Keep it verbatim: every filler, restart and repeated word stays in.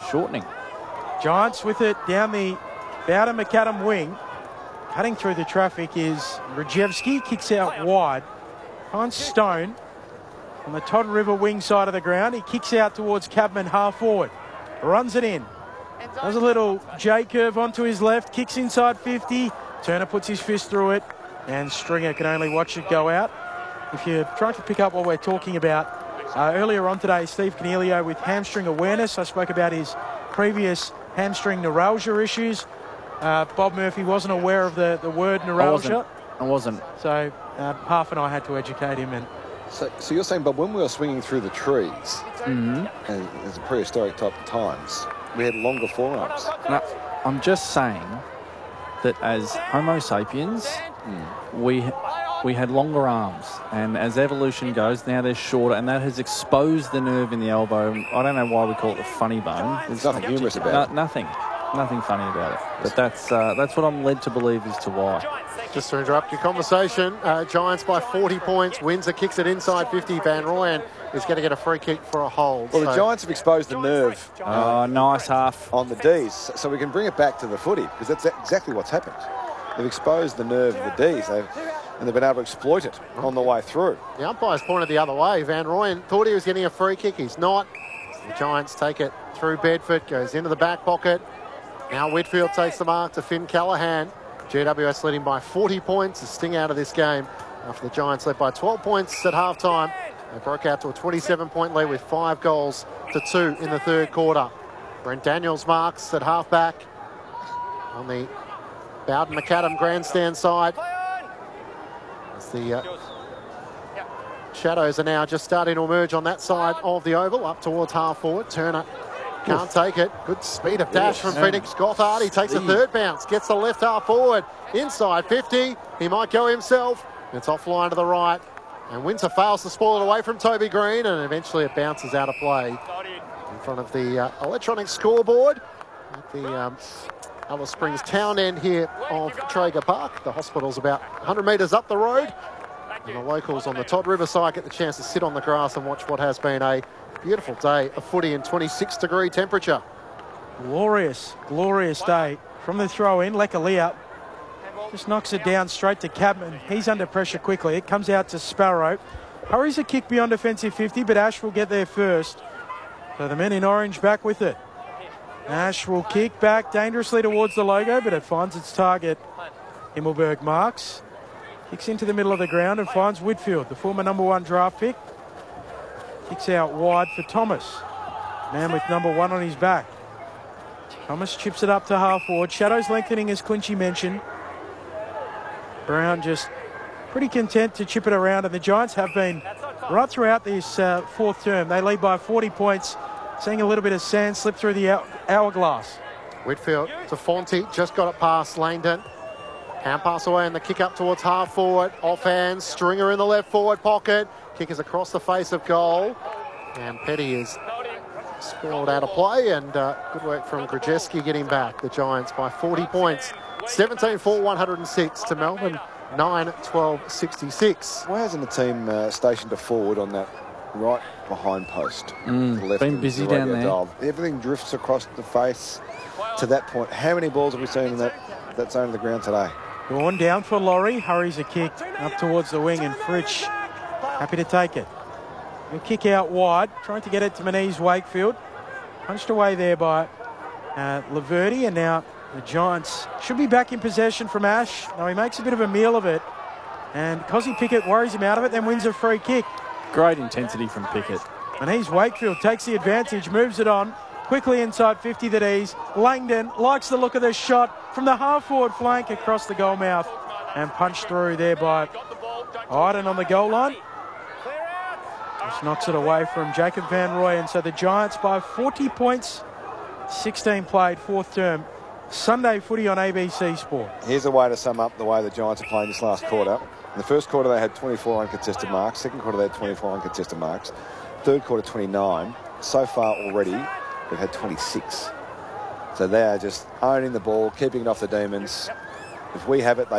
shortening. Giants with it down the Bowden McAdam wing. Cutting through the traffic is Rajewski, kicks out wide. Finds Stone on the Todd River wing side of the ground. He kicks out towards Cabman half forward. Runs it in. Does a little J-curve onto his left. Kicks inside fifty. Turner puts his fist through it. And Stringer can only watch it go out. If you're trying to pick up what we're talking about, uh, earlier on today, Steve Coniglio with hamstring awareness. I spoke about his previous hamstring neuralgia issues. Uh, Bob Murphy wasn't aware of the, the word neuralgia. I wasn't. I wasn't. So uh, Half and I had to educate him. And So, so you're saying, Bob, when we were swinging through the trees, Mm-hmm. and it's a prehistoric type of times, we had longer forearms. No, I'm just saying that as Homo sapiens, we we had longer arms, and as evolution goes, now they're shorter, and that has exposed the nerve in the elbow. I don't know why we call it the funny bone. There's nothing humorous about it. No, nothing, nothing funny about it. But that's uh, that's what I'm led to believe as to why. Just to interrupt your conversation, uh, Giants by forty points. Windsor kicks it inside fifty. Van Rooyen is going to get a free kick for a hold. Well, the so Giants have exposed the nerve Oh, nice half. on the Ds, so we can bring it back to the footy, because that's exactly what's happened. They've exposed the nerve of the Ds, they've, and they've been able to exploit it on the way through. The umpire's pointed the other way. Van Rooyen thought he was getting a free kick. He's not. The Giants take it through Bedford, goes into the back pocket. Now Whitfield takes the mark to Finn Callaghan. G W S leading by forty points. A sting out of this game after the Giants led by twelve points at halftime. They broke out to a twenty-seven point lead with five goals to two in the third quarter. Brent Daniels marks at halfback on the Bowden McAdam grandstand side. As the uh, shadows are now just starting to emerge on that side of the oval, up towards half forward. Turner can't take it. Good speed of dash from Phoenix Gothard. He takes a third bounce, gets the left half forward, inside fifty. He might go himself. It's offline to the right. And Windsor fails to spoil it away from Toby Green, and eventually it bounces out of play in front of the uh, electronic scoreboard at the um, Alice Springs town end here of Traeger Park. The hospital's about one hundred metres up the road. And the locals on the Todd River side get the chance to sit on the grass and watch what has been a beautiful day of footy in twenty-six degree temperature. glorious, glorious day. From the throw in, Lekalia just knocks it down straight to Cabman. He's under pressure quickly. It comes out to Sparrow. Hurries a kick beyond defensive fifty, but Ash will get there first. So the men in orange back with it. Ash will kick back dangerously towards the logo, but it finds its target. Himmelberg marks. Kicks into the middle of the ground and finds Whitfield, the former number one draft pick. Kicks out wide for Thomas. Man with number one on his back. Thomas chips it up to half forward. Shadows lengthening, as Clinchy mentioned. Brown just pretty content to chip it around, and the Giants have been right throughout this uh, fourth term. They lead by forty points, seeing a little bit of sand slip through the hourglass. Whitfield to Fonte, just got it past Langdon. Hand pass away and the kick up towards half forward. Offhand, Stringer in the left forward pocket. Kick is across the face of goal. And Petty is spoiled out of play, and uh, good work from Grzeski getting back. The Giants by forty points. seventeen four, one hundred six to Melbourne, nine twelve sixty-six. Why hasn't the team uh, stationed a forward on that right behind post? Mm, to the left been of busy the down radio there. dial? Everything drifts across the face to that point. How many balls have we seen in that, that zone of the ground today? Dawn down for Laurie. Hurries a kick up towards the wing, and Fritsch happy to take it. He'll kick out wide, trying to get it to Manise Wakefield. Punched away there by uh, Laverty, and now the Giants should be back in possession from Ash. Now he makes a bit of a meal of it, and Cozzy Pickett worries him out of it, then wins a free kick. Great intensity from Pickett. Manise Wakefield takes the advantage, moves it on. Quickly inside fifty that ease. Langdon likes the look of the shot from the half-forward flank across the goal mouth and punched through there by Iden on the goal line. Just knocks it away from Jacob Van Rooyen. So the Giants by forty points, sixteen played, fourth term. Sunday footy on A B C Sport. Here's a way to sum up the way the Giants are playing this last quarter. In the first quarter, they had twenty-four uncontested marks. Second quarter, they had twenty-four uncontested marks. Third quarter, twenty-nine. So far already, we've had twenty-six. So they are just owning the ball, keeping it off the Demons. If we have it, they